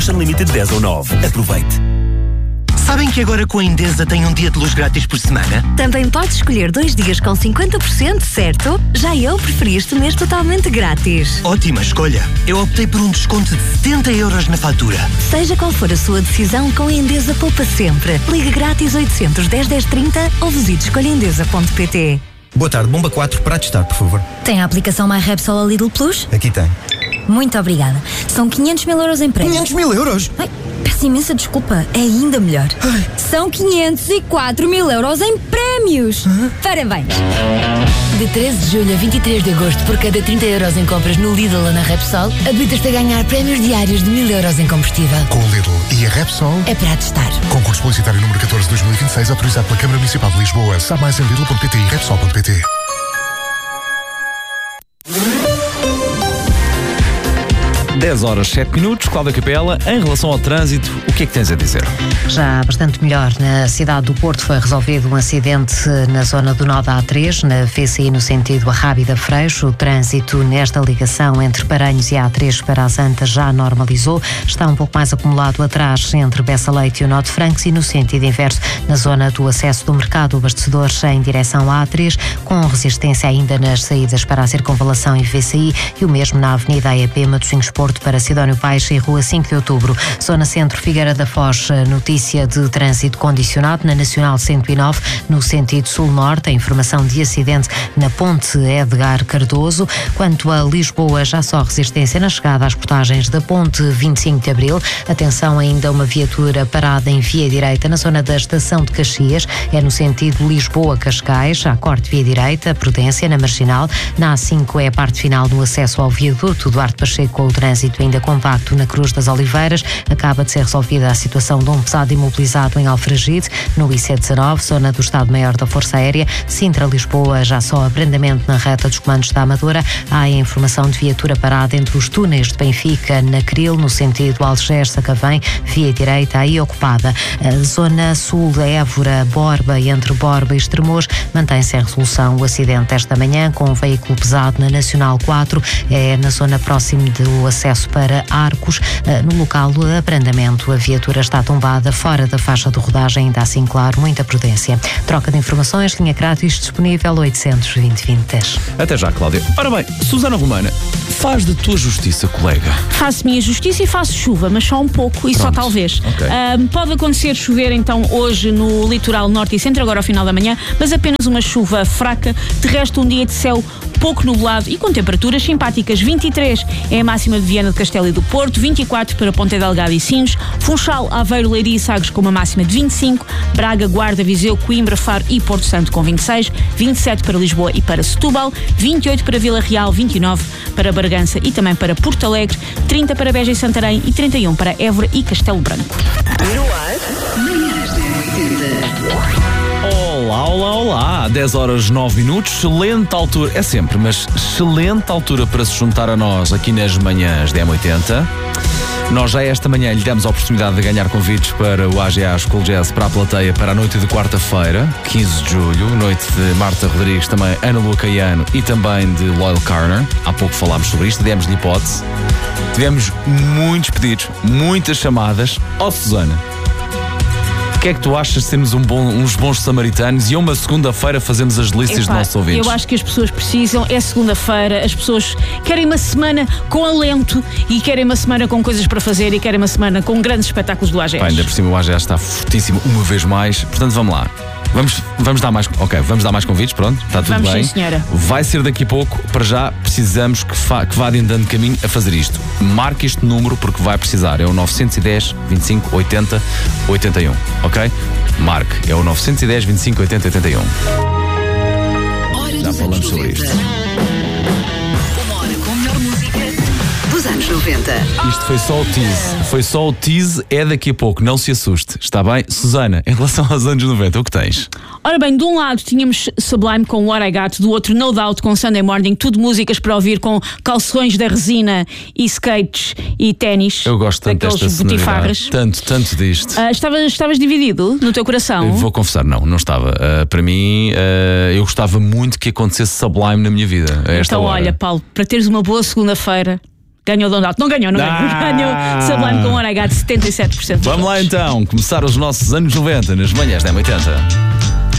Unlimited 10 ou 9. Aproveite. Sabem que agora com a Endesa tem um dia de luz grátis por semana? Também podes escolher 2 dias com 50%, certo? Já eu preferi este mês totalmente grátis. Ótima escolha. Eu optei por um desconto de 70 euros na fatura. Seja qual for a sua decisão, com a Endesa poupa sempre. Ligue grátis 810 1030 ou visite escolhaendesa.pt. Boa tarde, bomba 4 para testar, por favor. Tem a aplicação MyRepsol ao Lidl Plus? Aqui tem. Muito obrigada. São 500 mil euros em prémios. 500 mil euros? Ai, peço imensa desculpa. É ainda melhor. Ai. São 504 mil euros em prémios. Parabéns. De 13 de julho a 23 de agosto, por cada 30 euros em compras no Lidl ou na Repsol, habilitas-te a ganhar prémios diários de 1000 euros em combustível. Com o Lidl e a Repsol É para testar. Concurso publicitário número 14 de 2026, autorizado pela Câmara Municipal de Lisboa. Sabe mais em lidl.pt e repsol.pt. Dez horas 7 minutos, Cláudia Capela, em relação ao trânsito, o que é que tens a dizer? Já bastante melhor. Na cidade do Porto foi resolvido um acidente na zona do nó da A3, na VCI no sentido Arrábida-Freixo. O trânsito nesta ligação entre Paranhos e A3 para as Antas já normalizou. Está um pouco mais acumulado atrás entre Bessa Leite e o nó de Francos e no sentido inverso na zona do acesso do mercado Abastecedores em direção à A3, com resistência ainda nas saídas para a Circunvalação e VCI e o mesmo na Avenida AEP Matosinhos Porto para Sidónio Paes e Rua 5 de Outubro. Zona Centro Figueira da Foz, notícia de trânsito condicionado na Nacional 109, no sentido sul-norte, a informação de acidente na Ponte Edgar Cardoso. Quanto a Lisboa, já só resistência na chegada às portagens da Ponte 25 de Abril. Atenção, ainda uma viatura parada em via direita na zona da Estação de Caxias, é no sentido Lisboa-Cascais, à corte via direita, Prudência, na Marginal. Na A5 é a parte final no acesso ao viaduto Duarte Pacheco, com o trânsito ainda compacto na Cruz das Oliveiras. Acaba de ser resolvida a situação de um pesado imobilizado em Alfragide, no IC19, zona do Estado-Maior da Força Aérea. Sintra-Lisboa, já só abrandamento na reta dos comandos da Amadora. Há a informação de viatura parada entre os túneis de Benfica, na Cril, no sentido Algés-Sacavém, via direita aí ocupada. A zona sul da Évora, Borba, e entre Borba e Estremoz, mantém-se em resolução o acidente esta manhã com um veículo pesado na Nacional 4, é na zona próxima do acesso para Arcos. No local do abrandamento, a viatura está tombada fora da faixa de rodagem, ainda assim, claro, muita prudência. Troca de informações, linha grátis disponível 820-2010. Até já, Cláudia. Ora bem, Susana Romana, faz de tua justiça, colega. Faço minha justiça e faço chuva, mas só um pouco e só talvez. Okay. Pode acontecer chover então hoje no litoral norte e centro, agora ao final da manhã, mas apenas uma chuva fraca. De resto, um dia de céu pouco nublado e com temperaturas simpáticas. 23 é a máxima de Viana do Castelo e do Porto, 24 para Ponta Delgada e Sines, Funchal, Aveiro, Leiria e Sagres com uma máxima de 25, Braga, Guarda, Viseu, Coimbra, Faro e Porto Santo com 26, 27 para Lisboa e para Setúbal, 28 para Vila Real, 29 para Bragança e também para Porto Alegre, 30 para Beja e Santarém e 31 para Évora e Castelo Branco. Olá, olá, olá. 10 horas 9 minutos, excelente altura, é sempre, mas excelente altura para se juntar a nós aqui nas manhãs de M80. Nós já esta manhã lhe demos a oportunidade de ganhar convites para o AGA School Jazz para a plateia para a noite de quarta-feira, 15 de julho, noite de Marta Rodrigues, também Ana Lua Caiano e também de Loyal Carner. Há pouco falámos sobre isto, demos-lhe hipótese. Tivemos muitos pedidos, muitas chamadas. Susana, o que é que tu achas de sermos uns bons samaritanos e a uma segunda-feira fazemos as delícias dos nossos ouvintes? Eu acho que as pessoas precisam, é segunda-feira, as pessoas querem uma semana com alento e querem uma semana com coisas para fazer e querem uma semana com grandes espetáculos do AGS. Ainda por cima o AGS está fortíssimo uma vez mais, portanto vamos lá. Vamos dar mais, vamos dar mais convites, pronto, está tudo bem. Sim, senhora. Vai ser daqui a pouco, para já precisamos que vá adiantando caminho a fazer isto. Marque este número porque vai precisar, é o 910 25 80 81, ok? Marque, é o 910 25 80 81. Já falamos sobre isto. Uma hora com a melhor música dos anos 90. Isto foi só o tease, é daqui a pouco, não se assuste, está bem? Susana, em relação aos anos 90, o que tens? Ora bem, de um lado tínhamos Sublime com What I Got, do outro No Doubt com Sunday Morning, tudo músicas para ouvir com calções da resina e skates e ténis. Eu gosto tanto desta sonoridade, tanto disto. Estavas dividido no teu coração? Eu vou confessar, não estava. Para mim, eu gostava muito que acontecesse Sublime na minha vida. A esta hora. Olha, Paulo, para teres uma boa segunda-feira, Ganhou o Donald. Não ganhou. Ganhou Sublime com hora H de 77%. Vamos lá então, começar os nossos anos 90 nas manhãs da M80.